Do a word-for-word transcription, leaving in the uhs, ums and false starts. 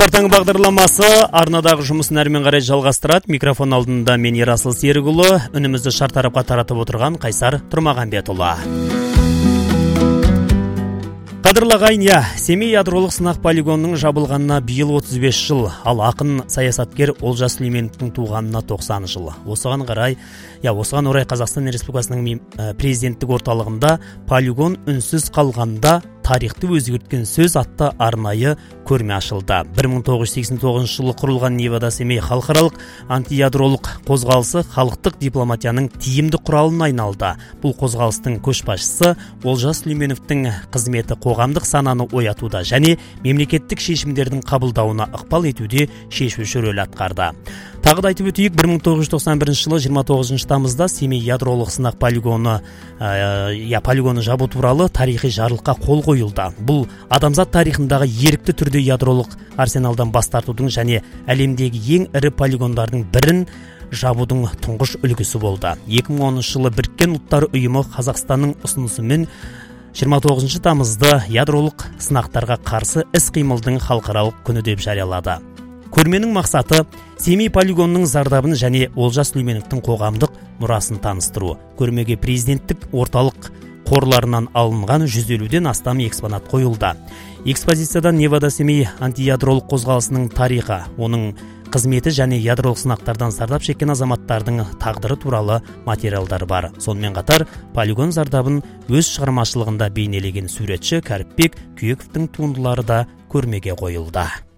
Таңғы бағдарламасы арнадағы жұмысын әрмен қарай жалғастырады. Микрофон алдында мен Ерасыл Серікұлы, үнімізді шартарапқа таратып отырған Қайсар Тұрмағанбетұлы. Қадірлі ағайын, я, Семей ядролық сынақ полигонының жабылғанына биыл отыз бес жыл, ал ақын саясаткер Олжас Сүлейменовтің туғанына тоқсан жыл. Осыған қарай, я, осыған орай Қазақстан Республикасының президенттік орталығында полигон үнсіз қалғанда тарихты өзгерткен сөз атты арнайы көрме ашылды. бір мың тоғыз жүз сексен тоғызыншы жылы құрылған Невада Семей халықаралық антиядролық қозғалысы халықтық дипломатияның тиімді құралына айналды. Бұл қозғалыстың көшбасшысы Олжас Сүлейменовтің қызметі қоғамдық сананы оятуда және мемлекеттік шешімдердің қабылдауына ықпал етуде шешуші рөл атқарды. Тағы да айтып өтейік, бір мың тоғыз жүз тоқсан бірінші жылы жиырма тоғызыншы тамызда Семей ядролық сынақ полигоны ә, я, полигоны жабу туралы тарихи жарлыққа қол қойылды. Бұл адамзат тарихындағы ерікті түрде ядролық арсеналдан бас тартудың және әлемдегі ең ірі полигондардың бірін жабудың тұңғыш үлгісі болды. екі мың оныншы жылы Біріккен ұлттар ұйымы Қазақстанның ұсынысымен жиырма тоғызыншы тамызды ядролық сынақтарға қарсы іс-қимылдың халықаралық күні деп жариялады. Көрменің мақсаты Семей полигонының зардабын және Олжас Сүлейменовтің қоғамдық мұрасын таныстыру. Көрмеге президенттік орталық қорларынан алынған жүз елуден астам экспонат қойылды. Экспозицияда Невада Семей антиядролық қозғалысының тарихы, оның қызметі және ядролық сынақтардан зардап шеккен азаматтардың тағдыры туралы материалдар бар. Сонымен қатар полигон зардабын өз шығармашылығында бейнелеген суретші Кәріпбек Күйековтің туындылары да көрмеге қойылды.